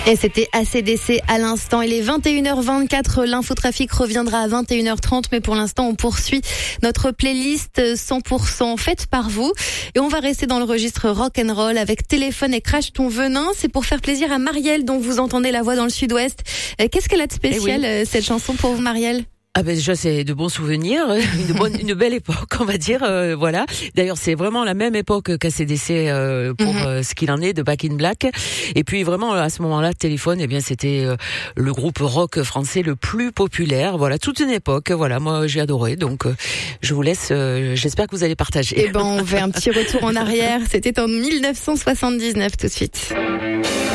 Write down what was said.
Et c'était AC/DC à l'instant. Il est 21h24. L'infotrafic reviendra à 21h30. Mais pour l'instant, on poursuit notre playlist 100% faite par vous. Et on va rester dans le registre rock'n'roll avec Téléphone et Crache ton venin. C'est pour faire plaisir à Marielle, dont vous entendez la voix dans le sud-ouest. Qu'est-ce qu'elle a de spécial, cette chanson, pour vous, Marielle? Ah ben déjà c'est de bons souvenirs, une belle époque, on va dire, voilà. D'ailleurs c'est vraiment la même époque qu'AC/DC pour ce qu'il en est de Back in Black. Et puis vraiment à ce moment-là, Téléphone, eh bien c'était le groupe rock français le plus populaire. Voilà, toute une époque. Voilà, moi j'ai adoré. Donc je vous laisse. J'espère que vous allez partager. Eh ben on fait un petit retour en arrière. C'était en 1979 tout de suite.